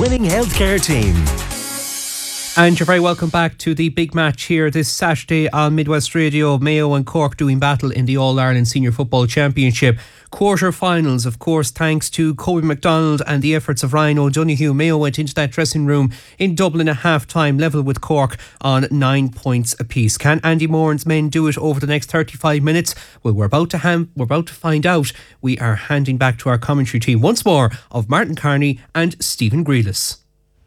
winning healthcare team. And you're very welcome back to the big match here this Saturday on Midwest Radio. Mayo and Cork doing battle in the All-Ireland Senior Football Championship quarter-finals. Of course, thanks to Kobe MacDonald and the efforts of Ryan O'Donoghue, Mayo went into that dressing room in Dublin at half-time, level with Cork on 9 points apiece. Can Andy Moran's men do it over the next 35 minutes? Well, we're about to find out. We are handing back to our commentary team once more of Martin Carney and Stephen Grealis.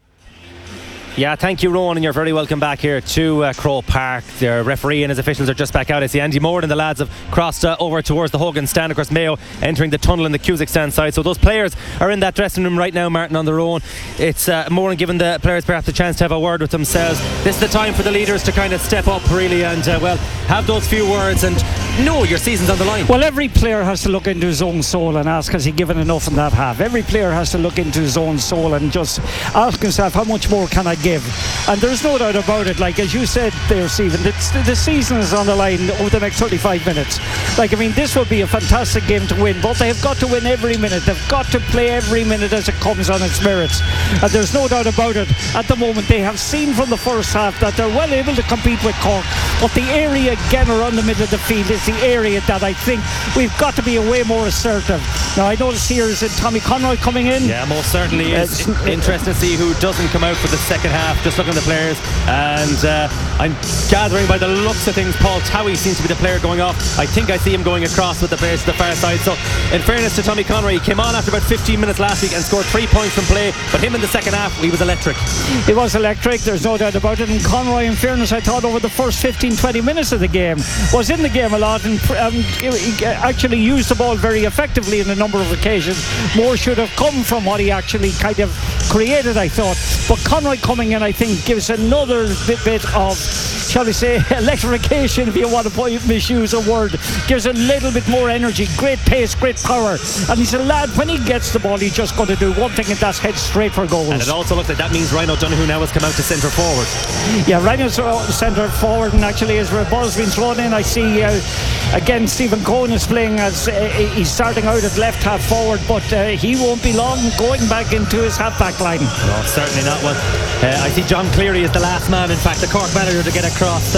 Yeah, thank you, Rowan, and you're very welcome back here to Croke Park. The referee and his officials are just back out. I see Andy Moran and the lads have crossed over towards the Hogan stand. Of course, Mayo entering the tunnel in the Cusack stand side. So those players are in that dressing room right now, Martin, on their own. It's Moran giving the players perhaps a chance to have a word with themselves. This is the time for the leaders to kind of step up, really, and, have those few words and know your season's on the line. Well, every player has to look into his own soul and ask, has he given enough in that half? Every player has to look into his own soul and just ask himself, how much more can I give? And there's no doubt about it. Like, as you said there, Stephen, the season is on the line over the next 35 minutes. Like, I mean, this will be a fantastic game to win, but they have got to win every minute. They've got to play every minute as it comes on its merits. And there's no doubt about it. At the moment, they have seen from the first half that they're well able to compete with Cork, but the area again around the middle of the field is the area that I think we've got to be way more assertive. Now, I notice here is Tommy Conroy coming in. Yeah, most certainly is. Interesting to see who doesn't come out for the second half. Just looking at the players, and I'm gathering by the looks of things, Paul Towie seems to be the player going off. I think I see him going across with the players to the far side. So in fairness to Tommy Conroy, he came on after about 15 minutes last week and scored 3 points from play, but him in the second half, he was electric. He was electric, there's no doubt about it. And Conroy, in fairness, I thought over the first 15-20 minutes of the game was in the game a lot, and he actually used the ball very effectively in a number of occasions. More should have come from what he actually kind of created, I thought. But Conroy coming in, I think, gives another bit of, shall we say, electrification, if you want to misuse a word. Gives a little bit more energy, great pace, great power. And he's a lad, when he gets the ball, he's just going to do one thing, and that's head straight for goals. And it also looks like that means Ryan O'Donoghue now has come out to centre forward. Yeah, Ryan's centre forward, and actually as the ball's been thrown in, I see again Stephen Cohen is playing as he's starting out at left half forward, but he won't be long going back into his half-back line. No, certainly not. Well, I see John Cleary is the last man, in fact, the Cork manager, to get across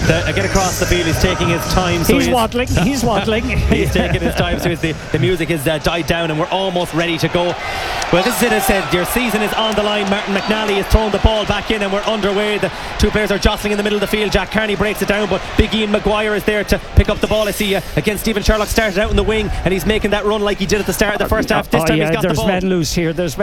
the field. He's taking his time. So he's waddling. He's taking his time, so the music has died down and we're almost ready to go. Well, this is it. As said, your season is on the line. Martin McNally has thrown the ball back in and we're underway. The two players are jostling in the middle of the field. Jack Carney breaks it down, but Big Ian Maguire is there to pick up the ball. I see again Stephen Sherlock started out in the wing and he's making that run like he did at the start of the first half. This time he's got the ball. There's men loose here. There's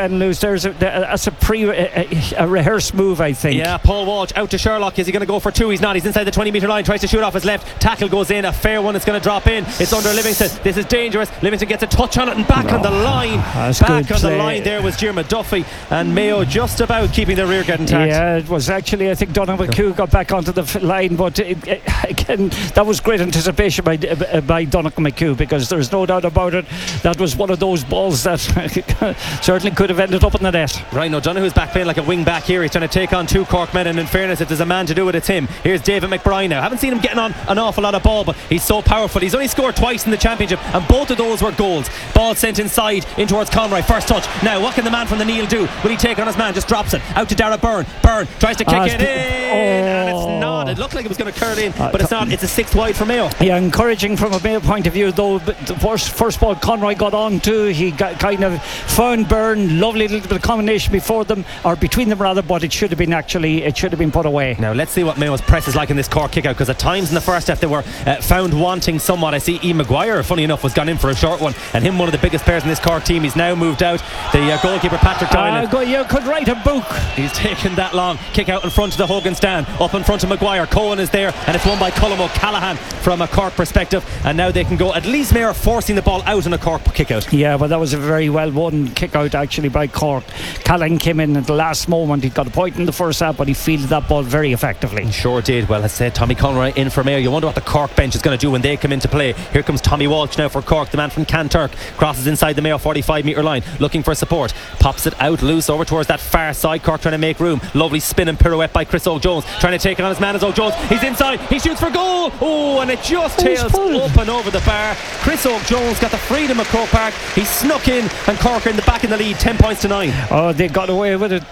a rehearsed move, I think. Yeah, Paul Walsh out to Sherlock. Is he going to go for two? He's not. He's inside the 20-metre line, tries to shoot off his left. Tackle goes in, a fair one. It's going to drop in. It's under Livingston. This is dangerous. Livingston gets a touch on it and back on the line. Back on the line there was Diarmuid Duffy, and Mayo just about keeping the rear guard intact. Yeah, it was actually, I think Donald McHugh got back onto the line, but again, that was great anticipation by Donald McHugh, because there's no doubt about it, that was one of those balls that certainly could have ended up in the net. Ryan O'Donoghue's back playing like a wing back here. He's trying to take on two Cork men, and in fairness, if there's a man to do it, it's him. Here's David McBride now. Haven't seen him getting on an awful lot of ball, but he's so powerful. He's only scored twice in the championship, and both of those were goals. Ball sent inside in towards Conroy. First touch. Now, what can the man from the Neil do? Will he take on his man? Just drops it out to Dara Byrne. Byrne tries to kick it in, and it's not. It looked like it was going to curl in, but it's not. It's a sixth wide for Mayo. Yeah, encouraging from a Mayo point of view, though. The first ball Conroy got on to, he got kind of found Byrne. Lovely little bit of combination before them, or between them rather, but it should have been put away. Now let's see what Mayo's press is like in this Cork kick out, because at times in the first half they were found wanting somewhat. I see Ian Maguire, funny enough, was gone in for a short one, and him one of the biggest players in this Cork team. He's now moved out. The goalkeeper Patrick Doyle, you could write a book. He's taken that long kick out in front of the Hogan stand, up in front of Maguire. Cohen is there, and it's won by Colm O'Callaghan from a Cork perspective, and now they can go. At least Mayo forcing the ball out in a Cork kick out. Yeah, but that was a very well won kick out actually by Cork. Callaghan came in at the last moment. He got a point in the first half, but he fielded that ball very effectively. Sure did. Well, as said, Tommy Conroy in for Mayo. You wonder what the Cork bench is going to do when they come into play. Here comes Tommy Walsh now for Cork, the man from Kanturk. Crosses inside the Mayo 45-metre line, looking for support. Pops it out loose over towards that far side. Cork trying to make room. Lovely spin and pirouette by Chris O'Jones, trying to take it on his man as O'Jones. He's inside. He shoots for goal. Oh, and it just tails up and over the bar. Chris O'Jones got the freedom of Croke Park. He snuck in, and Cork are in the back in the lead, 10 points to 9. Oh, they got away with it.